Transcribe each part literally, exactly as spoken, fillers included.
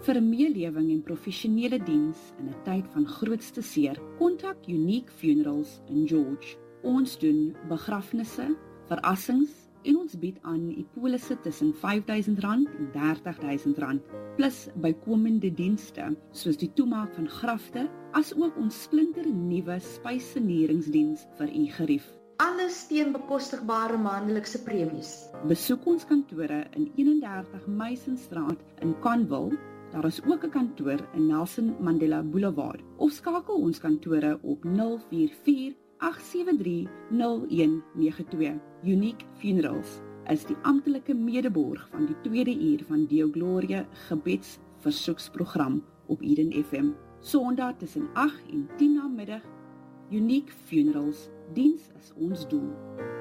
Vir 'n meelewing en professionele diens in 'n tyd van grootste seer, kontak Unique Funerals in George. Ons doen begrafnisse, verrassings en ons bied aan die polisse tussen vyf duisend rand en dertig duisend rand, plus bykomende dienste soos die toemaak van grafte, as ook ons splinter nuwe spysseneringsdiens vir u gerief. Alles teen bekostigbare maandelikse premies. Besoek ons kantore in eenendertig Meisonstraat in Conville. Daar is ook 'n kantoor in Nelson Mandela Boulevard, of skakel ons kantore op nul vier vier agt sewe drie nul een nege twee. Unique Funerals is die amptelike medeborg van die tweede uur van Deo Gloria gebedsversoeksprogram op Eden F M. Sondag tussen agt en tien na middag. Unique Funerals, diens is ons doel.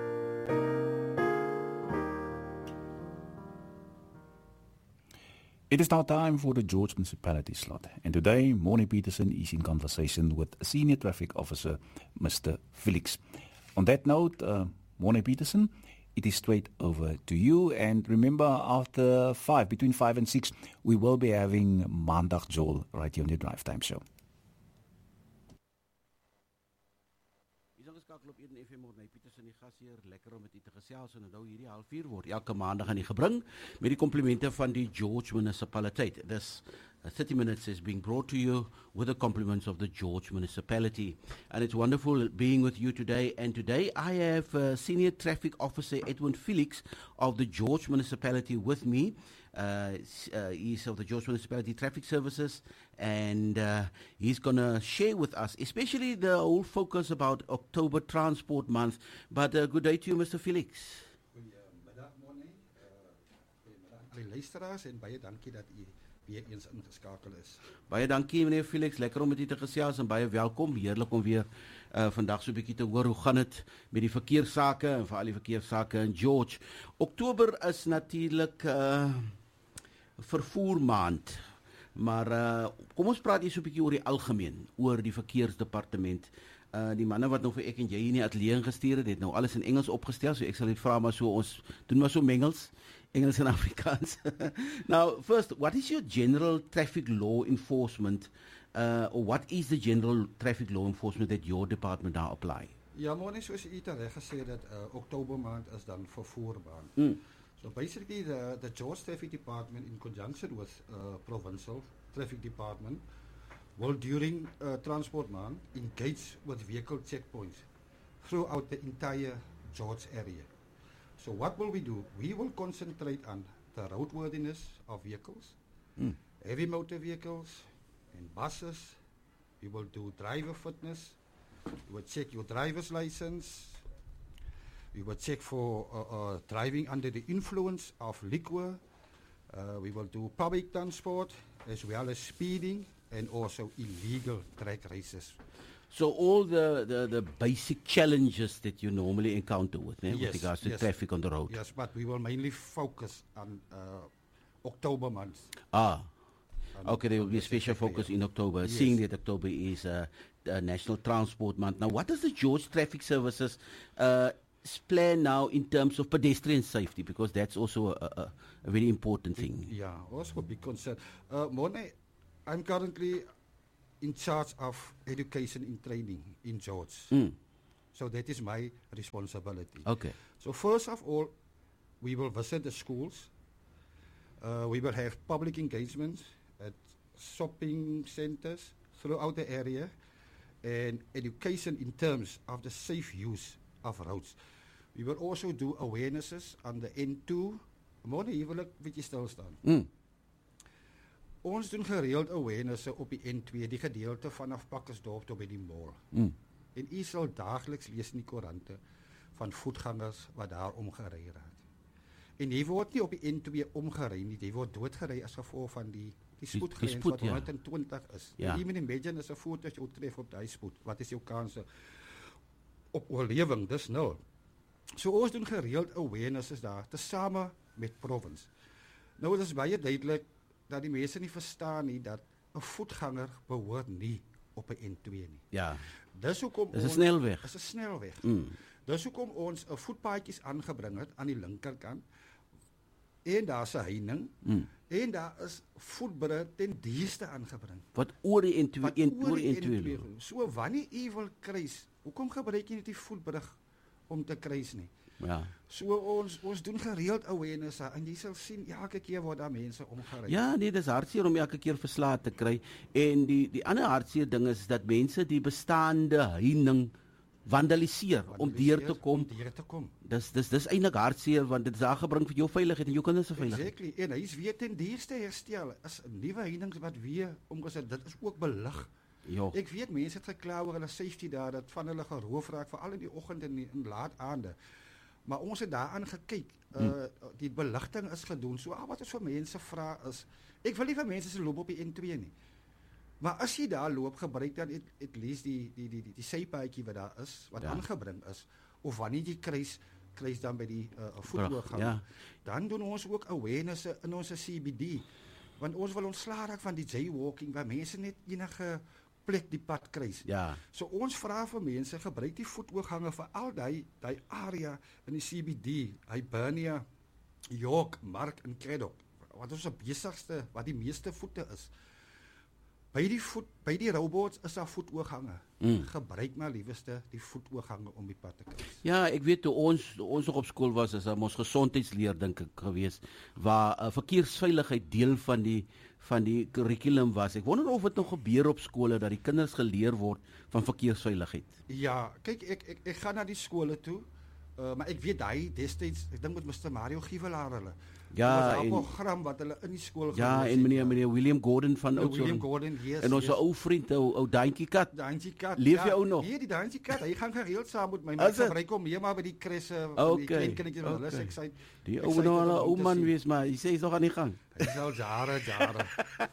It is now time for the George Municipality slot, and today Morne Peterson is in conversation with Senior Traffic Officer Mister Felix. On that note, uh, Morne Peterson, it is straight over to you, and remember after five, between five and six, we will be having Maandag Joel right here on the Drive Time Show. Op Eden F M Morne Peterson die gas hier, lekker om met u te gesels en nou hierdie halfuur word elke maandag aan die gebring met die komplimente van die George Municipaliteit. This uh, thirty minutes is being brought to you with the compliments of the George Municipality, and it's wonderful being with you today. And today I have uh, Senior Traffic Officer Edwin Felix of the George Municipality with me. Uh, uh, he's of the George Municipality Traffic Services, and uh, he's going to share with us, especially the whole focus about October Transport Month. But uh, good day to you, Mister Felix. Goedemiddag, Morne. Uh, Alle luisteraars en baie dankie dat u weer eens ingeskakel is. Baie dankie meneer Felix, lekker om met u te gesels en baie welkom. Heerlik om weer uh, vandag so 'n bietjie te hoor hoe gaan dit met die verkeerssake en veral die verkeerssake in George. Oktober is natuurlik uh, vervoermaand. Maar uh, kom ons praat hier so 'n bietjie oor die algemeen, oor die verkeersdepartement. Uh, die manne wat nou vir ek en jy hier in die ateljee gestuur het, het nou alles in Engels opgestel, so ek sal dit vra maar so, ons doen maar so mengels, Engels en Afrikaans. Now, first, what is your general traffic law enforcement, uh, or what is the general traffic law enforcement that your department now apply? Ja, Morne, soos u terecht gesê dat uh, Oktobermaand is dan vervoermaand. Mm. So basically, the, the George Traffic Department, in conjunction with uh, Provincial Traffic Department, will during uh, Transport Month engage with vehicle checkpoints throughout the entire George area. So what will we do? We will concentrate on the roadworthiness of vehicles, mm. heavy motor vehicles and buses. We will do driver fitness. We will check your driver's license. We will check for uh, uh, driving under the influence of liquor. Uh, we will do public transport as well as speeding and also illegal track races. So all the, the, the basic challenges that you normally encounter with, eh, yes, with regards to yes. traffic on the road. Yes, but we will mainly focus on uh, October month. Ah, on okay, there will be a special focus in October, yes. Seeing that October is uh, uh, National Transport Month. Now, what does the George Traffic Services uh, plan now in terms of pedestrian safety? Because that's also a, a, a very important thing. Yeah, also a big concern. Uh, Morne, I'm currently in charge of education and training in George. Mm. So that is my responsibility. Okay. So first of all, we will visit the schools. Uh, we will have public engagements at shopping centers throughout the area and education in terms of the safe use of roads. We will also do awarenesses on the N two. Morne, hier wil ek bietjie stil staan. Mm. Ons doen gereeld awareness op die N twee, die gedeelte vanaf Pakkersdorp tot by die mall. Mm. En u sal daagliks lees in die koerante van voetgangers wat daar omgery raak. En jy word nie op die N twee omgery nie, jy word doodgery as gevolg van die die spoedgrens spoed, wat ja. honderdtwintig is. Ja. Even imagine as 'n voertuig jou tref op daai spoed, wat is jou kanse op oorlewing? Dis nul. So ons doen gereeld awareness is daar, tesame met province. Nou dit is baie duidelik dat die mense nie verstaan nie dat 'n voetganger behoort nie op 'n N twee nie. Ja. Dis hoekom Dis 'n snelweg. Dis 'n snelweg. Mm. Dis hoekom ons 'n voetpaadjies aangebring het aan die linkerkant. En daar's 'n heining. Mm. En daar is voetbrille ten duurste aangebring. Wat oor die N twee, Wat een, oor oor die die N twee N twee loop. loop. So wanneer u wil kruis, hoekom gebruik jy nie die voetbrug om te kruis nie? Ja. So ons ons doen gereeld awareness en jy sal sien elke keer word daar mense omgery. Ja, nee, dis hartseer om elke keer verslae te kry. En die die ander hartseer ding is dat mense die bestaande heining vandaliseer om deur te kom. Om deur te kom. Dis dis dis eintlik hartseer want dit is aangebring vir jou veiligheid en jou kinders se veiligheid. Exactly. En hy is weer ten duurste herstel. Is 'n nuwe heining wat weer omgesit. Dit is ook belig. Jo. Ek weet mense het gekla oor hulle safety daar dat van hulle geroof raak veral in die oggend en in, in laat aande. Maar ons het daaraan gekyk. Uh hmm. Die beligting is gedoen. So al wat ons vir mense vra is, ek wil nie vir mense se loop op die N twee nie. Maar as jy daar loop, gebruik dan het, het lees die die die die, die sypaadjie wat daar is, wat ja. aangebring is, of wanneer jy kruis kruis dan by die uh, voetoorgang. Ja. Dan doen ons ook awareness in ons C B D. Want ons wil ontslaa raak van die jaywalking waar mense net enige plek die pad kruis. Ja. So ons vra vir mense gebruik die voetoorgange vir al daai daai area in die C B D, Hibernia, York, Mark en Craddock. Wat ons op besigste, wat die meeste voete is. By die voet by die robots is daar voetoorgange. Mm. Gebruik maar liewerste die voetoorgange om die pad te kruis. Ja, ek weet toe ons toe ons nog op skool was, is ons gesondheidsleer dink ek gewees waar uh, verkeersveiligheid deel van die van die kurrikulum was. Ek wonder of dit nog gebeur op skole dat die kinders geleer word van verkeersveiligheid. Ja, kyk ek ek ek gaan na die skole toe. Uh, maar ek weet daai destyds, ek dink met Mister Mario Giewelaar hulle. Ja, en 'n program wat hulle in die skool ja, en meneer meneer William Gordon van Oudtshoorn. William Gordon, yes. En ons yes. ou vriend, ou ou Daantjie Kat. Daantjie Kat. Leef ja, jy ou nog? Nee, die Daantjie Kat, hy gaan gereeld saam met my, maar ek gebruik hom meer maar by die kresse van okay, die kleinkindjies wat hulle okay. sê ek die ou nou 'n ou man wees, maar hy sê hy's nog aan die gang. Hy is al jare, jare.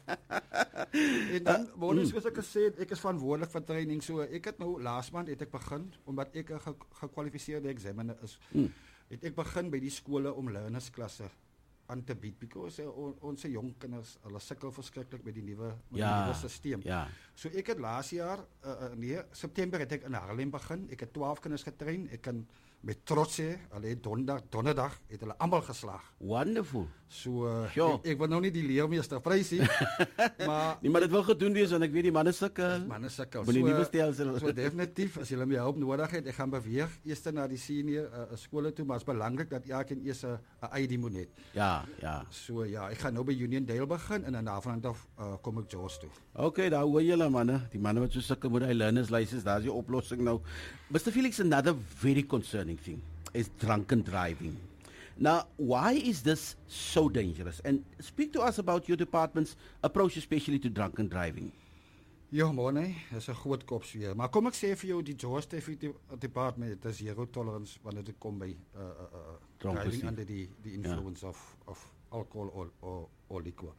En dan word ons gesê gesê ek is verantwoordelik vir training, so ek het nou laas maand het ek begin omdat ek 'n ge gekwalifiseerde examiner is. Mm. Het ek begin by die skole om learners klasse aan te bied because uh, on, ons jong kinders hulle sukkel verskriklik met die nuwe ja, nuwe stelsel. Ja. So ek het laas jaar uh, uh, nee, September het ek in Harlem begin. Ek het twaalf kinders getrein. Ek kan met trots sê, hulle het donderdag, donderdag het hulle almal geslaag. Wonderful. So uh, ek, ek wil nou nie die leermeester prys nie, maar nee, maar dit wil gedoen wees want ek weet die manne sukkel. Manne sukkel. So, nuwe stelsel. So definitief as jy my hulp nodig het, ek gaan beweeg eers na die senior uh, skole toe, maar dit is belangrik dat elkeen eers 'n I D moet hê. Ja, ja. So ja, ek gaan nou by Uniondale begin en dan daarvan af uh, kom ek George toe. Okay, daar hoor julle manne, die manne wat so sukkel met hy learners license, daar's die oplossing nou. Mister Felix, another very concerning thing is drunken driving. Now, why is this so dangerous? And speak to us about your department's approach especially to drunken driving. Ja, man, is 'n groot kopsweer. Maar kom ek sê vir jou, die George Traffic Department het 'n zero tolerance wanneer dit kom by uh, uh, uh, driving under the, the influence ja. of, of alcohol or, or, or liquor.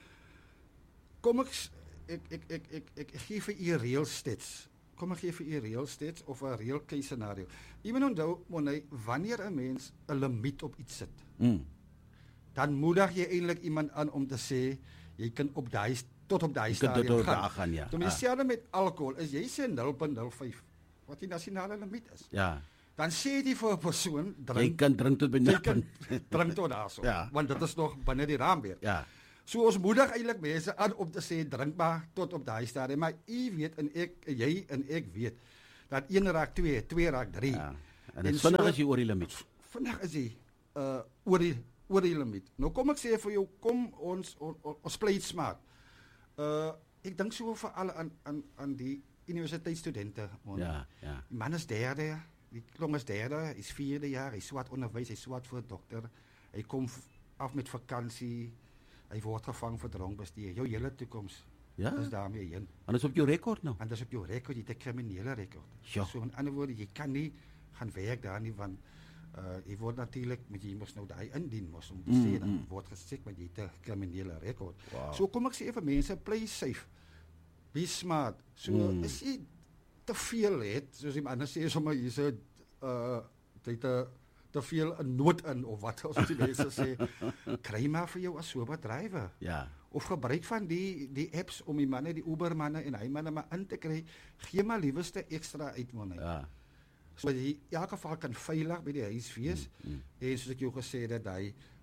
Kom ek, ek, ek, ek, ek, ek, ek gee vir u real stats. Kom ek gee vir u real stats of 'n real case scenario. Jy moet onthou, Money, wanneer 'n mens 'n limiet op iets sit, mm. dan moedig jy eintlik iemand aan om te sê, jy kan op daai tot op daai stadium gaan. gaan ja. Toen dieselfde met alcohol, is jy sê nul punt nul vyf, wat die nasionale limiet is. Ja. Dan sê jy vir 'n persoon, drink, jy kan drink tot by nul punt. Drink tot daarso. Ja. Want dit is nog binne die raamwerk. Ja. So ons moedig eintlik mense aan om te sê drink maar tot op daai stadium, maar u weet en ek jy en ek weet dat een raak twee, twee raak drie. Ja. En dit vinnig so, is jy oor die limiet. Vinnig is jy uh oor die oor die limiet. Nou kom ek sê vir jou, kom ons ons, ons play smart. Uh ek dink so vir al aan aan aan die universiteitsstudente. Ja, ja. Die man is derde, die klong is derde, is vierde jaar, hy swat onderwys, hy swat vir 'n dokter. Hy kom af met vakansie. Hy word gevang vir dronkbestuur. Jou hele toekoms ja? is daarmee heen. En dis op jou rekord nou. En dis op jou rekord, jy het 'n kriminele rekord. Ja. So in ander woorde, jy kan nie gaan werk daar nie want uh jy word natuurlik met jy mos nou daai indien mos om te mm, sê dan mm. word gesê met jy 'n kriminele rekord. Wow. So kom ek sê vir mense, play safe. Be smart. So mm. as jy te veel het, soos die ander sê sommer hier's 'n uh dit 'n te veel 'n nood in of wat as die mense sê, kry maar vir jou 'n sober drywer. Ja. Of gebruik van die die apps om die manne, die Uber manne en hy manne maar in te kry. Gee maar liewerste ekstra uit man. Ja. So jy in elk geval kan veilig by die huis wees. Mm, mm. En soos ek jou gesê het dat hy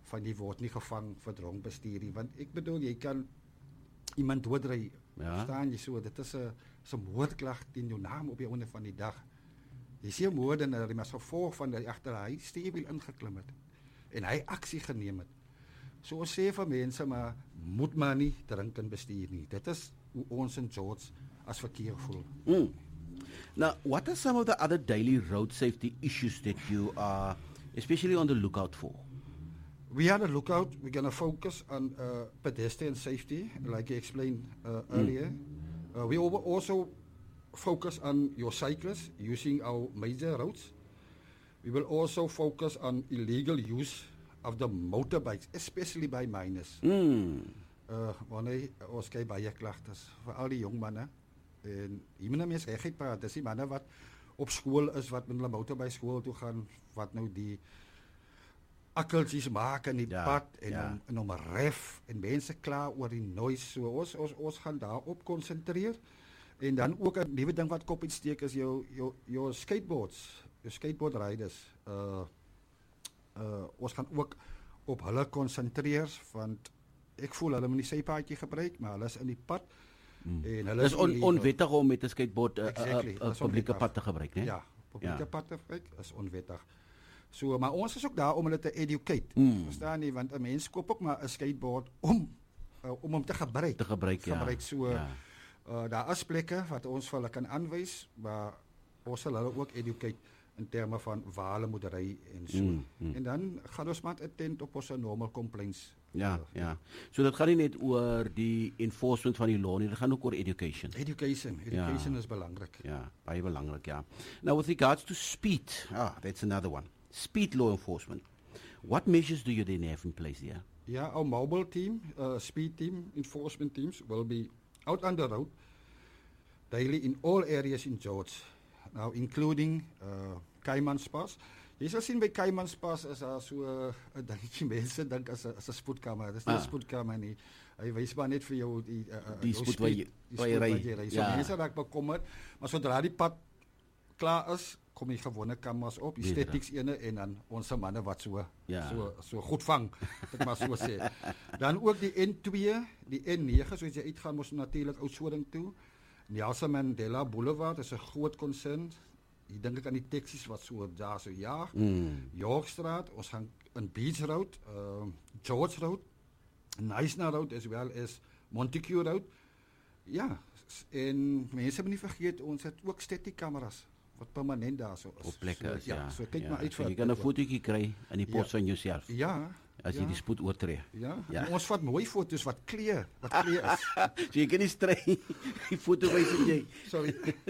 van die word nie gevang vir dronk bestuur nie, want ek bedoel jy kan iemand doodry, Ja. staan jy so, dit is 'n so 'n moordklag teen jou naam op die einde van die dag. Jy sien 'n moordenaar die maar gevolg van dat agter hy stuurwiel ingeklim het en hy aksie geneem het. So ons sê vir mense maar moet maar nie drink en bestuur nie. Dit is hoe ons in George as verkeer voel. Mm. Now, what are some of the other daily road safety issues that you are especially on the lookout for? We are on the lookout. We're going to focus on uh, pedestrian safety, like I explained uh, earlier. Mm. Uh, we will also focus on your cyclists using our major roads. We will also focus on illegal use of the motorbikes, especially by minors. Mm. Uh, wanneer ons kyk baie klagtes vir al die jong manne en jy moet nou mens regtig praat, dis die manne wat op skool is, wat met hulle motorbike skool toe gaan, wat nou die akkeltjies maak in die Ja, pad en ja. om en om ref en mense kla oor die noise, so ons ons ons gaan daarop konsentreer. En dan ook 'n nuwe ding wat kop uitsteek is jou jou jou skateboards, jou skateboard riders. Uh uh ons gaan ook op hulle konsentreer want ek voel hulle moet nie sy paadjie gebruik, maar hulle is in die pad. Mm. En hulle Dis on, illegal. onwettig om met 'n skateboard 'n Exactly, uh, dat uh, is publieke onwettig. pad te gebruik, né? Ja, publieke Ja. pad te gebruik is onwettig. So, maar ons is ook daar om hulle te educate. Mm. Verstaan nie, want 'n mens koop ook maar 'n skateboard om uh, om hom te gebruik. Te gebruik, ja. gebruik so Ja. uh, daar is plekke wat ons vir hulle kan aanwys, maar ons sal hulle ook educate in terme van waar hulle moet ry en so. Mm, mm. En dan gaan ons maar attent op ons normal complaints. Ja, uh, ja. So dit gaan nie net oor die enforcement van die law nie, dit gaan ook oor education. Education, education Ja. is belangrik. Ja, baie belangrik, ja. Now with regards to speed, ah, that's another one. Speed law enforcement. What measures do you then have in place here? Yeah, our mobile team, uh, speed team, enforcement teams will be out on the road daily in all areas in George. Now, including uh, Caymanspas. Jy sal sien by Caymanspas is daar so 'n uh, dingetjie mense dink as 'n as 'n spoedkamer. Dis nie 'n Ah. spoedkamer nie. Hy wys maar net vir jou die uh, uh, Die jou spoed waar jy- speed, die waar jy spoed ry. wat jy ry. So Ja. mense raak bekommerd, maar sodra die pad klaar is, kom die gewone kameras op, die Beter. statics ene en dan ons manne wat so Ja. so so goed vang, het ek maar so sê. Dan ook die N twee, die N nege, soos jy uitgaan mos natuurlik Oudtshoorn toe. Nelson Mandela Boulevard is 'n groot konsern. Ek dink ek aan die taksies wat so daar so jaag. Mm. Yorkstraat, ons gaan in Beach Road, uh, George Road, Knysna Road as well as Montague Road. Ja, s- en mense moet nie vergeet ons het ook static kameras wat permanent daar so is. Op plekke so, is, ja. So kyk ja. maar uit so vir jy kan 'n fotootjie kry in die pos Ja. van jouself. Ja. As jy ja. die spoed oortree. Ja, Ja. en ons vat mooi foto's wat kleur, wat kleur is. So jy kan nie stry die foto wys en jy. Sorry.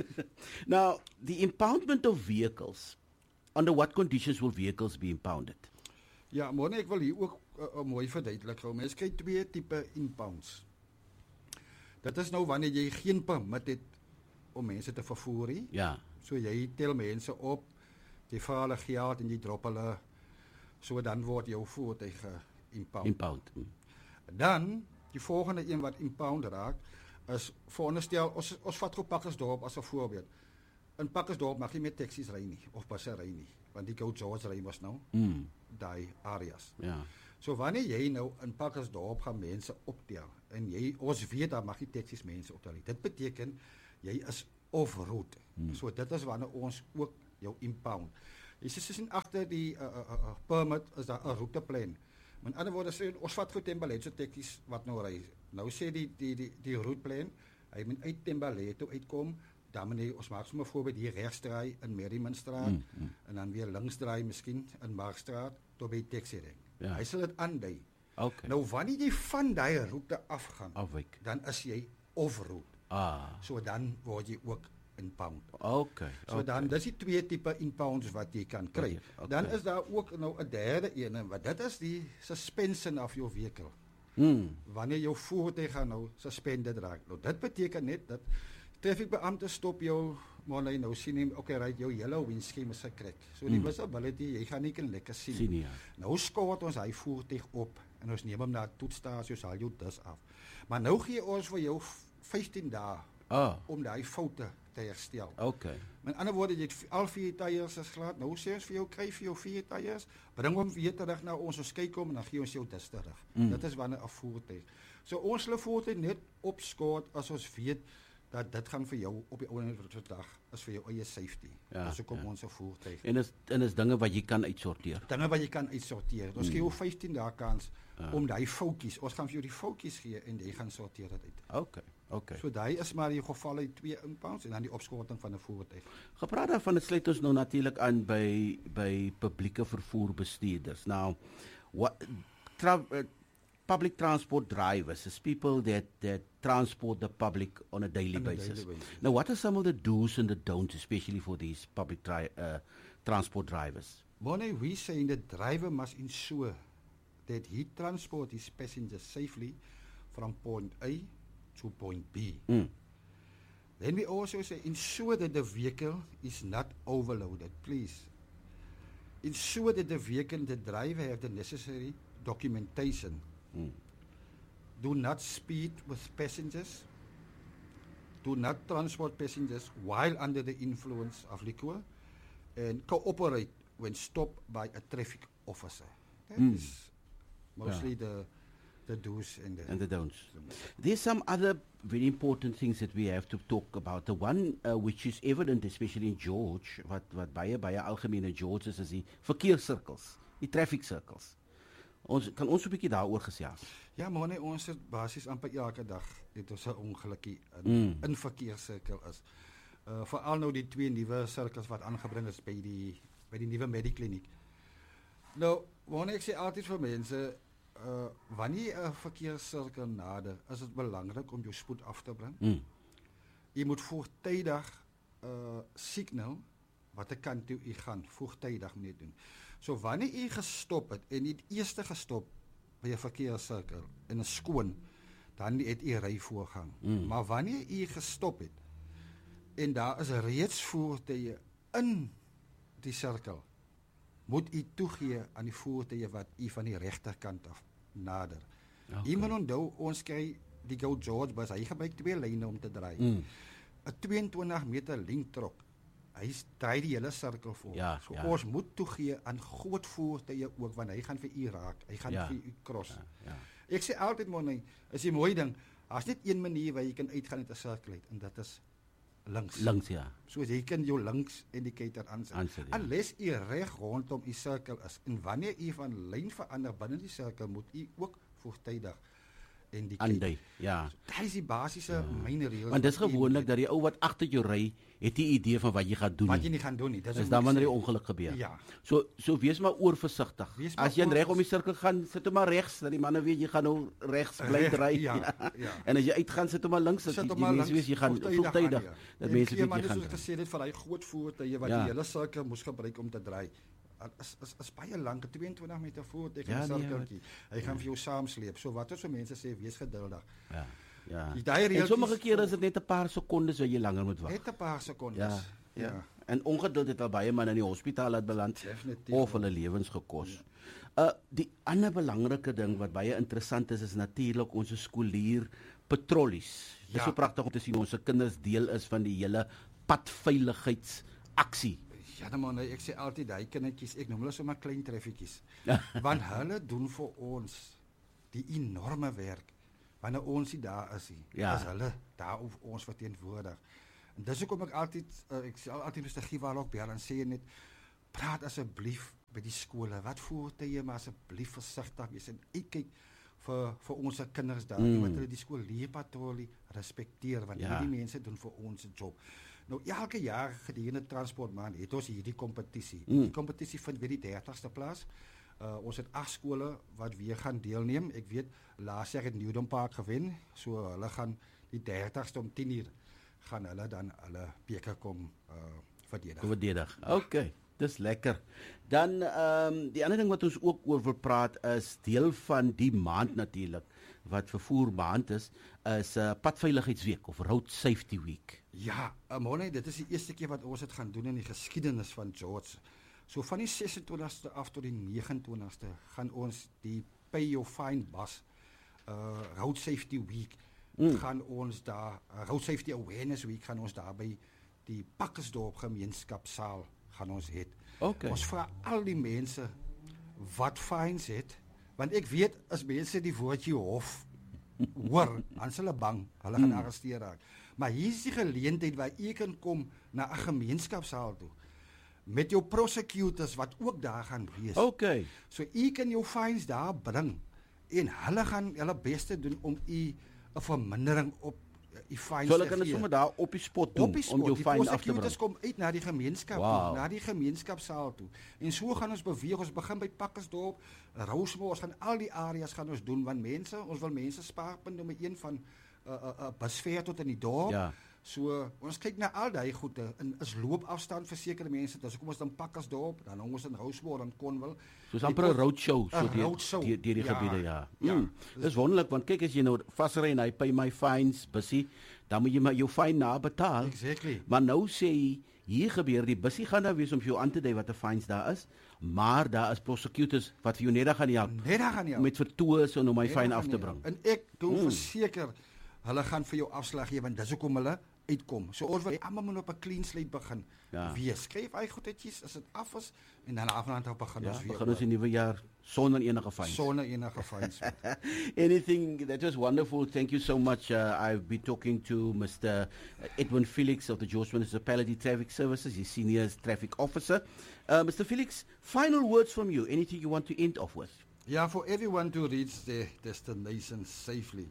Now, the impoundment of vehicles. Under what conditions will vehicles be impounded? Ja, maar ek wil hier ook uh, uh, mooi verduidelik gou. Mense kry twee tipe impounds. Dit is nou wanneer jy geen permit het om mense te vervoer nie. Ja. So jy tel mense op, jy vra hulle geld en jy drop hulle, so dan word jou voertuig geïmpound. Impound. Mm. Dan die volgende een wat impound raak is veronderstel ons ons vat gou Pakkersdorp as 'n voorbeeld. In Pakkersdorp mag jy met taksies ry nie of busse ry nie, want die Gold George ry mos nou Mm. daai areas. Ja. So wanneer jy nou in Pakkersdorp gaan mense optel en jy ons weet daar mag nie taksies mense optel nie. Dit beteken jy is off-route. Hmm. So dit is wanneer ons ook jou impound. Jy sien agter die uh, uh, uh, permit is daar 'n routeplan. Met ander woorde sê ons vat gou Thembalethu taksies wat nou ry. Nou sê die die die die routeplan, hy moet uit Thembalethu uitkom. Dan moet jy ons maak sommer voorbeeld hier regs draai in Merrimanstraat Mm, mm. en dan weer links draai miskien in Markstraat tot by taxi ring. Ja. Hy sal dit aandui. Okay. Nou wanneer jy van daai roete afgaan, Afwyk. dan is jy off-route. Ah. So dan word jy ook impound. Okay. So okay. dan dis die twee tipe impounds wat jy kan kry. Okay. Dan is daar ook nou 'n derde een wat dit is die suspension of your vehicle. Mm. Wanneer jou voertuig gaan nou suspended raak. Nou dit beteken net dat traffiekbeampte stop jou maar hy nou sien hom okay right jou yellow windscreen is gekrek. So die Mm. visibility jy gaan nie kan lekker sien. Sien nie, ja. Nou skort ons hy voertuig op en ons neem hom na 'n toetsstasie, ons haal jou dus af. Maar nou gee ons vir jou vyftien dae Ah. om daai foute te herstel. Okay. Met ander woorde, jy het al vier tyres is glad. Nou sê ons vir jou, kry vir jou vier tyres, bring hom weer terug na ons, ons kyk hom en dan gee ons jou dis terug. Mm. Dit is wanneer 'n voertuig. So ons hulle voertuig net opskort as ons weet dat dit gaan vir jou op die ouene dag is vir jou eie safety. Ja, Dis hoekom ja. ons 'n voertuig. En is en is dinge wat jy kan uitsorteer. Dinge wat jy kan uitsorteer. Ons mm. gee jou vyftien dae kans Ja. om daai foutjies, ons gaan vir jou die foutjies gee en jy gaan sorteer dit uit. Okay. Okay. So daai is maar die geval uit twee impounds en dan die opskorting van 'n voertuig. Gepraat daarvan, dit sluit ons nou natuurlik aan by by publieke vervoerbestuurders. Now, what tra uh, public transport drivers is people that that transport the public on a daily, On a basis. daily basis. Now, what are some of the do's and the don'ts, especially for these public tri uh, transport drivers? Bonnie, we saying the driver must ensure that he transport his passengers safely from point A to point B. Mm. Then we also say ensure that the vehicle is not overloaded. Please ensure that the vehicle, the driver have the necessary documentation. Mm. Do not speed with passengers. Do not transport passengers while under the influence of liquor, and cooperate when stopped by a traffic officer. That Mm. is mostly yeah. the the do's and the, and the don'ts. There's some other very important things that we have to talk about. The one uh, which is evident, especially in George, wat wat baie baie algemeen in George is, is die verkeerssirkels, die traffic circles. Ons kan ons 'n bietjie daaroor gesels. Ja, maar nee, ons het basies amper elke dag het ons 'n ongelukkie in Mm. in verkeerssirkel is. Uh veral nou die twee nuwe sirkels wat aangebring is by die by die nuwe Medikliniek. Nou, wanneer ek sê altyd vir mense, uh wanneer 'n verkeerssirkel nader, is dit belangrik om jou spoed af te bring. Mm. Jy moet voortydig uh signal watter kant toe jy gaan, voortydig moet doen. So wanneer jy gestop het en jy het eers gestop by 'n verkeerssirkel en 'n skoon, dan het jy ryvoorgang. Mm. Maar wanneer jy gestop het en daar is reeds voertuie in die sirkel, moet jy toegee aan die voertuie wat jy van die regterkant af nader. Okay. Jy moet onthou, ons kry die Go George bus, hy gebruik twee lyne om te draai. 'n Mm. tweeëntwintig meter lengtrok. Hy draai die hele sirkel voor. Ja, so ja. ons moet toegee aan groot voertuie ook, want hy gaan vir u raak. Hy gaan Ja. vir u cross. Ja, ja. Ek sê altyd money, is 'n mooi ding. Daar's net een manier waar jy kan uitgaan uit 'n sirkel uit en dit is links. Links, ja. So jy kan jou links indicator aansit. Aansit, ja. Unless jy reg rondom die sirkel is. En wanneer jy van lyn verander binne die sirkel, moet jy ook voortydig indicate. Aandui, ja. So, dit is die basiese ja. myne reëls. Want dis wat jy gewoonlik moet- dat die ou wat agter jou ry, het 'n idee van wat jy gaan doen. wat jy nie gaan doen nie. Dis Dis hoe dan ek wanneer die sê. ongeluk gebeur. Ja. So so wees maar oorversigtig. Wees maar As jy reg om die oorvers- sirkel gaan, sit hom maar regs, dat die manne weet jy gaan nou regs bly Reg, dry. ja, ja. En as jy uitgaan, sit hom maar links, dat Sit die, hom die maar mense weet jy gaan vroegtydig vroegtydig. aan, ja. Dat En mense gee weet maar jy net gaan. soos ek gesê het vir daai groot voertuie wat Ja. die hele sirkel moes gebruik om te draai. Is is is baie lank, tweeëntwintig meter voertuig Ja, in 'n nee, sirkeltjie. Hy gaan vir jou saamsleep. So wat as so mense sê, wees geduldig. Ja. Ja. Die daai En reeltjies- sommige kere is dit net 'n paar sekondes wat jy langer moet wag. Net 'n paar sekondes. Ja, ja. ja. En ongeduld het al baie manne in die hospitaal laat beland Definitief. of hulle lewens gekos. Uh die ander belangrike ding wat baie interessant is is natuurlik ons skoolier patrollies. Dit is Ja. so pragtig om te sien ons se kinders deel is van die hele padveiligheidsaksie. Ja, dan man, ek sê altyd daai kindertjies, ek noem hulle sommer klein treffietjies. Ja. Want hulle doen vir ons die enorme werk wanneer ons nie daar is nie. Ja. Is hulle daar of ons verteenwoordig. En dis hoekom ek altyd uh, ek sê altyd Mister Givalok bel en sê net praat asseblief by die skole. Wat voertuie maar asseblief versigtig wees en uitkyk vir vir ons kinders daar, Mm. wat hulle die skoolleerpatrollie respekteer want Ja. hierdie mense doen vir ons 'n job. Nou elke jaar gedurende transportmaand het ons hierdie kompetisie. Mm. Die kompetisie vind weer die dertigste plaas. Uh, ons het agt skole wat weer gaan deelneem. Ek weet laas jaar het Newton Park gewen, so hulle gaan die dertigste om tien uur gaan hulle dan hulle beker kom uh, verdedig. Verdedig. Okay, dis lekker. Dan ehm um, die ander ding wat ons ook oor wil praat is deel van die maand natuurlik wat vervoer maand is, is 'n uh, padveiligheidsweek of Road Safety Week. Ja, Amone, dit is die eerste keer wat ons dit gaan doen in die geskiedenis van George. So van die ses en twintigste af tot die nege en twintigste gaan ons die Pay Your Fine bus uh Road Safety Week Mm. gaan ons daar uh, Road Safety Awareness Week gaan ons daar by die Pakkersdorp gemeenskapsaal gaan ons het. Okay. Ons vra al die mense wat fines het, want ek weet as mense die woordjie hof hoor, dan is hulle bang, hulle gaan arresteer raak. Maar hier is die geleentheid waar jy kan kom na 'n gemeenskapsaal toe met jou prosecutors wat ook daar gaan wees. Okay. So jy kan jou fines daar bring en hulle gaan hulle beste doen om u 'n vermindering op die fines So hulle te kan dit gee. sommer daar op die spot doen Op die spot, om jou die fine af te prosecutors bring. kom uit na die gemeenskap Wow. toe, na die gemeenskapsaal toe. En so gaan ons beweeg, ons begin by Pakkersdorp, Rosemore, ons gaan al die areas gaan ons doen, want mense, ons wil mense spaarpunt nommer een van uh, uh, uh, Basveer tot in die dorp. Ja. So ons kyk na al daai goede, en is loopafstand vir sekere mense, dis kom ons dan Pakkersdorp, dan hang ons in Rosemore en Cornwall. Soos amper 'n roadshow so Een deur roadshow, deur die ja, gebiede, ja. ja. Mm, dis wonderlik want kyk as jy nou vasry en hy pay my fines, bussie, dan moet jy maar jou fine na betaal. Exactly. Maar nou sê hy, hier gebeur die bussie gaan daar wees om vir jou aan te dui wat 'n fines daar is, maar daar is prosecutors wat vir jou net daar gaan help Net daar gaan jy. met vertoë en om my Net fine daar af gaan te jy. bring. En ek doen Mm. verseker hulle gaan vir jou afslag gee want dis hoekom hulle uitkom. So ons wil hê almal moet op 'n clean slate begin. Ja. Wees skryf hy goedetjies as dit af is en dan afland op begin Ja, ons weer. begin ons die nuwe jaar sonder enige fines. sonder enige fines. Anything that was wonderful. Thank you so much. Uh, I've been talking to Mister Edwin Felix of the George Municipality Traffic Services, his senior traffic officer. Uh, Mister Felix, final words from you. Anything you want to end off with? Yeah, for everyone to reach their destination safely.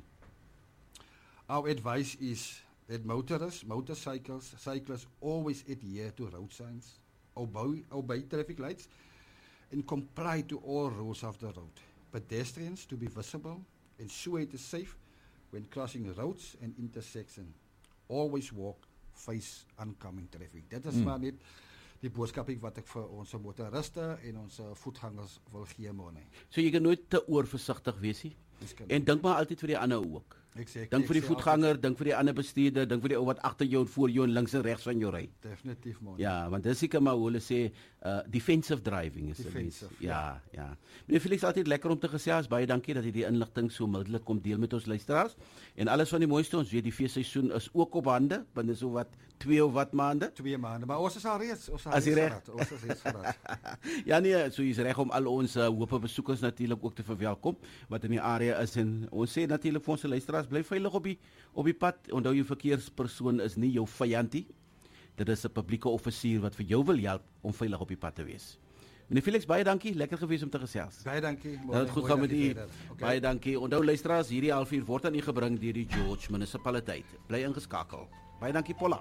Our advice is that motorists, motorcycles, cyclists always adhere to road signs, obey, obey traffic lights, and comply to all rules of the road. Pedestrians to be visible, ensure it is safe when crossing roads and intersections. Always walk, face oncoming traffic. Dit is mm. maar net die boodskap wat ek vir ons motoriste en ons voetgangers wil gee môre. So jy kan nooit te oorversigtig wees nie. En dink maar altyd vir die ander ook. Exactly. Dink vir die voetganger, dink vir die ander bestuurder, dink vir die ou wat agter jou en voor jou en links en regs van jou ry. Definitief môre. Ja, want dis seker maar hoe hulle sê uh, defensive driving is Defensive, dit. Ja, ja. Meneer Felix, altyd lekker om te gesels. Baie dankie dat jy die inligting so middelik kom deel met ons luisteraars. En alles van die mooiste, ons weet die feesseisoen is ook op hande, binne so wat twee of wat maande. Twee maande, maar ons is al reeds, ons is As jy reg. Ons is reeds geraak. Ja nee, so is reg om al ons uh, hoope besoekers natuurlik ook te verwelkom wat in die area is en ons sê natuurlik vir ons luisteraars bly veilig op die op die pad. Onthou jou verkeerspersoon is nie jou vyandie. Dit is 'n publieke offisier wat vir jou wil help om veilig op die pad te wees. Meneer Felix, baie dankie, lekker gewees om te gesels. Baie dankie. Dat het goed gaan met u. Okay. Baie dankie. Onthou luisteraars, hierdie halfuur word aan u gebring deur die George Municipaliteit. Bly ingeskakel. Baie dankie Paula.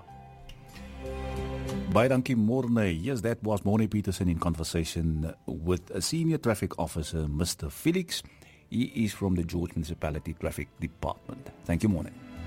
Baie dankie Morne. Yes, that was Morne Peterson in conversation with a senior traffic officer, Mister Felix. He is from the George Municipality Traffic Department. Thank you, Morne.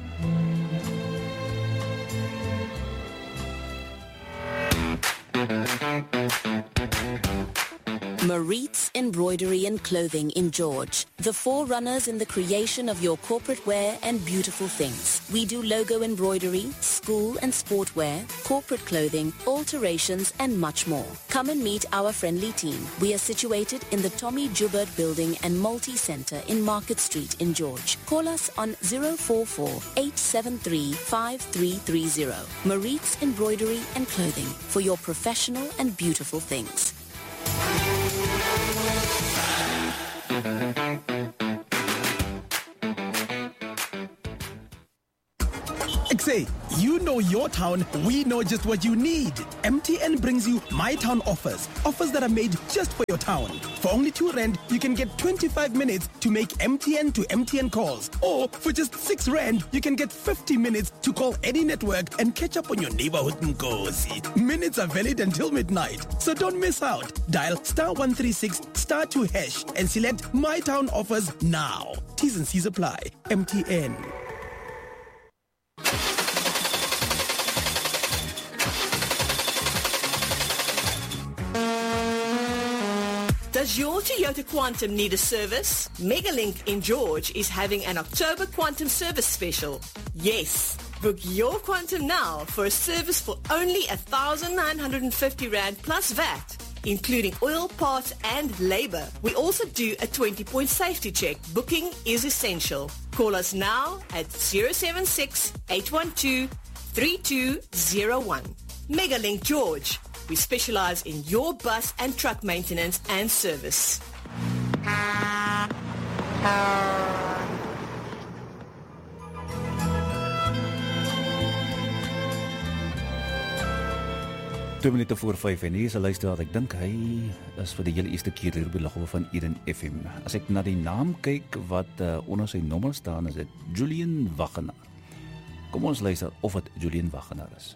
Maritz Embroidery and Clothing in George, the forerunners in the creation of your corporate wear and beautiful things. We do logo embroidery, school and sportwear, corporate clothing, alterations and much more. Come and meet our friendly team. We are situated in the Tommy Joubert Building and Multi-Centre in Market Street in George. Call us on zero four four, eight seven three, five three three zero. Maritz Embroidery and Clothing for your professional and beautiful things. Say, you know your town, we know just what you need. M T N brings you My Town offers. Offers that are made just for your town. For only two rand, you can get twenty-five minutes to make M T N to M T N calls. Or for just six rand, you can get fifty minutes to call any network and catch up on your neighborhood Nkosi. Minutes are valid until midnight, so don't miss out. Dial star one three six star two hash and select My Town offers now. T's and C's apply. M T N. Does your Toyota Quantum need a service? Megalink in George is having an October Quantum service special. Yes, book your Quantum now for a service for only one thousand nine hundred fifty rand plus V A T, including oil, parts and labor. We also do a twenty-point safety check. Booking is essential. Call us now at zero seven six, eight one two, three two zero one. Megalink George. We specialize in your bus and truck maintenance and service. Twee minute voor vyf en hier is 'n luisteraar. Ek dink hy is vir die hele eerste keer hier by Lughawe van Eden F M. As ek na die naam kyk wat uh, onder sy nommer staan, is dit Julian Wagenaar. Kom ons luister of dit Julian Wagenaar is.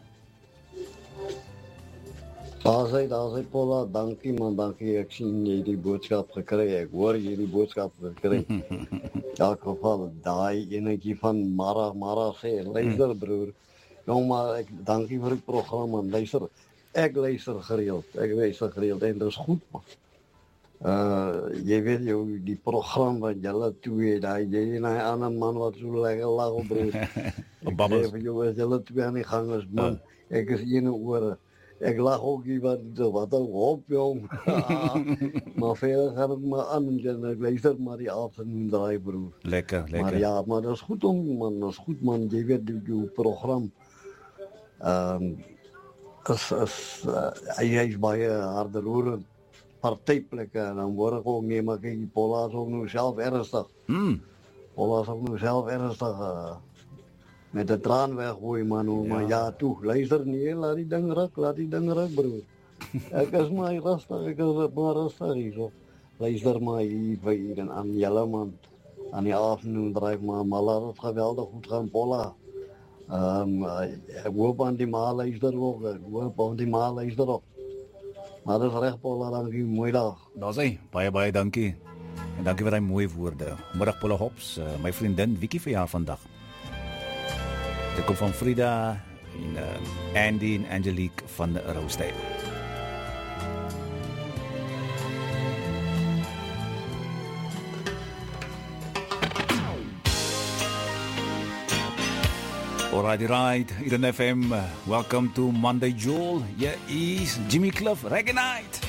Daar sê, daar sê Paula, dankie man, dankie. Ek sien jy die boodskap gekry. Ek hoor jy die boodskap gekry. In elk geval, daai enetjie van Mara, Mara sê, luister broer. Jong maar, ek dankie vir die program man. Luister, ek luister gereeld. Ek luister gereeld en dit is goed man. Uh, jy weet jou, die program wat julle twee, daai jy en hy ander man wat so lekker lag op broer. Babbels. Jy weet julle twee aan die gang is man. Ek is ene ore. Ek lag ook hier wat, wat al op, jong. Maar verder gaan ek maar aan en ek luister maar die afternoon draai, broer. Lekker, lekker. Maar ja, maar dat is goed om, man, dat is goed, man. Jy weet, die, die program, um, is, is, uh, hy, hy is baie harde roerend, partijplekke, en dan word ek ook nie, maar kijk, die Paula is ook nou self ernstig. Mm. Paula is ook nou self ernstig, uh, met de traan weggooi, man. Ja. Maar ja, toe, luister nie, laat die ding ruk, laat die ding ruk, broer. Ek is maar rustig, ek is maar rustig hier, so. Luister maar hier vir hier en aan julle, man. Aan die afternoon dryf maar, maar laat het geweldig goed gaan, Paula. Um, ek hoop aan die ma luister ook, ek hoop aan die ma luister ook. Maar dat is recht, Paula, dankie, mooi dag. Daar sê, baie, baie dankie. En dankie vir die mooie woorde. Middag, Paula Hops, uh, my vriendin Vicky verjaar vandag. Dit kom van Frida en uh, Andy en Angelique van Roosdale. Alright, right, Eden F M, uh, welcome to Monday Joel. Here is Jimmy Cliff, Reggae Night.